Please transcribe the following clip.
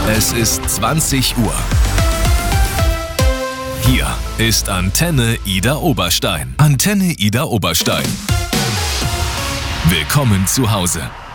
Es ist 20 Uhr. Hier ist Antenne Ida Oberstein. Antenne Ida Oberstein. Willkommen zu Hause.